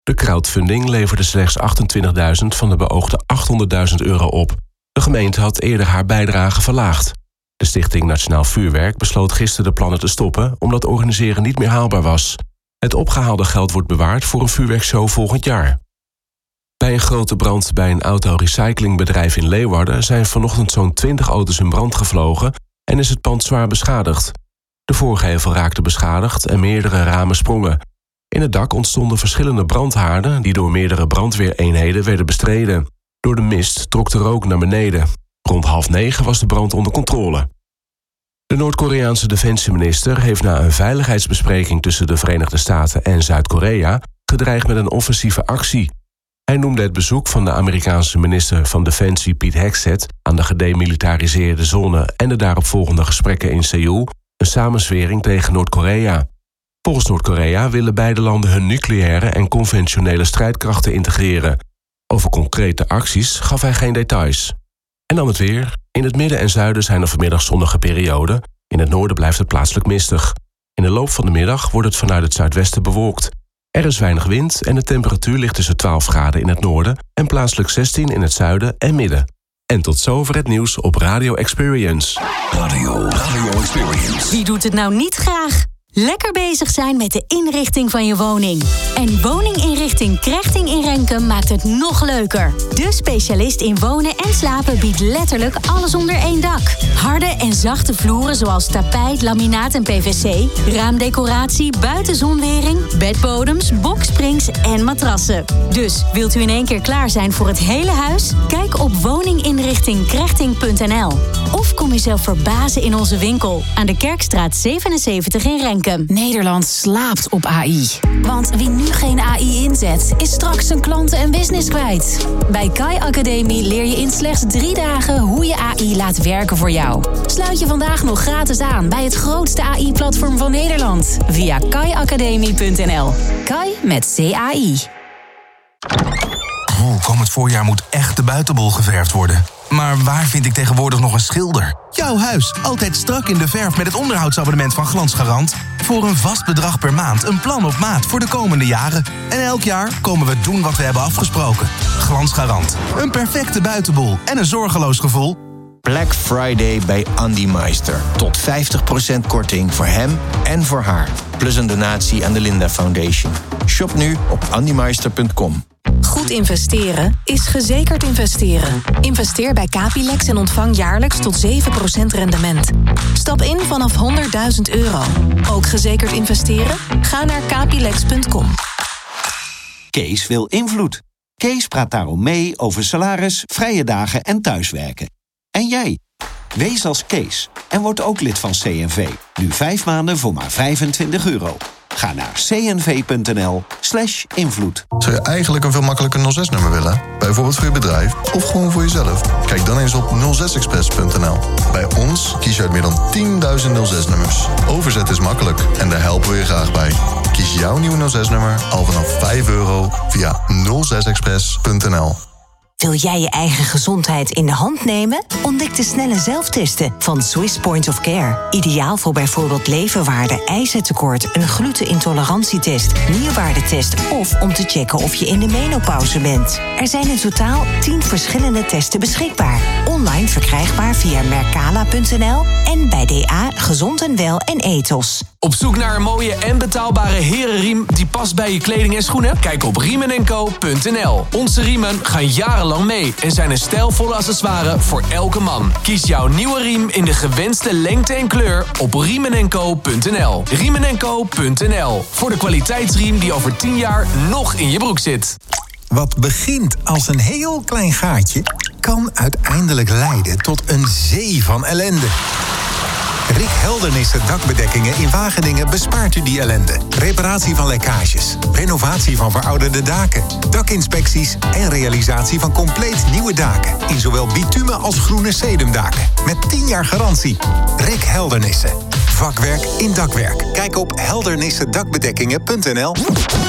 De crowdfunding leverde slechts €28.000 van de beoogde €800.000 op. De gemeente had eerder haar bijdrage verlaagd. De Stichting Nationaal Vuurwerk besloot gisteren de plannen te stoppen omdat organiseren niet meer haalbaar was. Het opgehaalde geld wordt bewaard voor een vuurwerkshow volgend jaar. Bij een grote brand bij een autorecyclingbedrijf in Leeuwarden zijn vanochtend zo'n 20 auto's in brand gevlogen en is het pand zwaar beschadigd. De voorgevel raakte beschadigd en meerdere ramen sprongen. In het dak ontstonden verschillende brandhaarden die door meerdere brandweereenheden werden bestreden. Door de mist trok de rook naar beneden. Rond 8:30 was de brand onder controle. De Noord-Koreaanse defensieminister heeft na een veiligheidsbespreking tussen de Verenigde Staten en Zuid-Korea gedreigd met een offensieve actie. Hij noemde het bezoek van de Amerikaanse minister van Defensie Pete Hegseth aan de gedemilitariseerde zone en de daaropvolgende gesprekken in Seoul een samenzwering tegen Noord-Korea. Volgens Noord-Korea willen beide landen hun nucleaire en conventionele strijdkrachten integreren. Over concrete acties gaf hij geen details. En dan het weer. In het midden en zuiden zijn er vanmiddag zonnige perioden. In het noorden blijft het plaatselijk mistig. In de loop van de middag wordt het vanuit het zuidwesten bewolkt. Er is weinig wind en de temperatuur ligt tussen 12 graden in het noorden en plaatselijk 16 in het zuiden en midden. En tot zover het nieuws op Radio Experience. Radio Experience. Wie doet het nou niet graag? Lekker bezig zijn met de inrichting van je woning. En woninginrichting Krechting in Renkum maakt het nog leuker. De specialist in wonen en slapen biedt letterlijk alles onder één dak. Harde en zachte vloeren zoals tapijt, laminaat en PVC, raamdecoratie, buitenzonwering, bedbodems, boksprings en matrassen. Dus wilt u in één keer klaar zijn voor het hele huis? Kijk op woninginrichtingkrechting.nl. Of kom jezelf verbazen in onze winkel aan de Kerkstraat 77 in Renkum. Nederland slaapt op AI. Want wie nu geen AI inzet, is straks zijn klanten en business kwijt. Bij Kai Academie leer je in slechts 3 dagen hoe je AI laat werken voor jou. Sluit je vandaag nog gratis aan bij het grootste AI-platform van Nederland. Via kaiacademie.nl. Kai met CAI. Komend voorjaar moet echt de buitenbol geverfd worden. Maar waar vind ik tegenwoordig nog een schilder? Jouw huis, altijd strak in de verf met het onderhoudsabonnement van Glansgarant. Voor een vast bedrag per maand, een plan op maat voor de komende jaren. En elk jaar komen we doen wat we hebben afgesproken. Glansgarant, een perfecte buitenbol en een zorgeloos gevoel. Black Friday bij Andy Meister. Tot 50% korting voor hem en voor haar. Plus een donatie aan de Linda Foundation. Shop nu op andymeister.com. Goed investeren is gezekerd investeren. Investeer bij Capilex en ontvang jaarlijks tot 7% rendement. Stap in vanaf €100.000. Ook gezekerd investeren? Ga naar capilex.com. Kees wil invloed. Kees praat daarom mee over salaris, vrije dagen en thuiswerken. En jij? Wees als Kees en word ook lid van CNV. Nu 5 maanden voor maar €25. Ga naar cnv.nl/invloed. Zou je eigenlijk een veel makkelijker 06-nummer willen? Bijvoorbeeld voor je bedrijf of gewoon voor jezelf? Kijk dan eens op 06express.nl. Bij ons kies je uit meer dan 10.000 06-nummers. Overzetten is makkelijk en daar helpen we je graag bij. Kies jouw nieuwe 06-nummer al vanaf €5 via 06express.nl. Wil jij je eigen gezondheid in de hand nemen? Ontdek de snelle zelftesten van Swiss Point of Care. Ideaal voor bijvoorbeeld leverwaarde, ijzertekort, een glutenintolerantietest, nierwaardetest of om te checken of je in de menopauze bent. Er zijn in totaal 10 verschillende testen beschikbaar. Online verkrijgbaar via mercala.nl en bij DA Gezond en Wel en Ethos. Op zoek naar een mooie en betaalbare herenriem die past bij je kleding en schoenen? Kijk op riemenenco.nl. Onze riemen gaan jarenlang mee en zijn een stijlvolle accessoire voor elke man. Kies jouw nieuwe riem in de gewenste lengte en kleur op riemenenco.nl. Riemenenco.nl. Voor de kwaliteitsriem die over 10 jaar nog in je broek zit. Wat begint als een heel klein gaatje, kan uiteindelijk leiden tot een zee van ellende. Rick Heldernissen Dakbedekkingen in Wageningen bespaart u die ellende. Reparatie van lekkages, renovatie van verouderde daken, dakinspecties en realisatie van compleet nieuwe daken. In zowel bitumen als groene sedumdaken. Met 10 jaar garantie. Rick Heldernissen. Vakwerk in dakwerk. Kijk op heldernissendakbedekkingen.nl.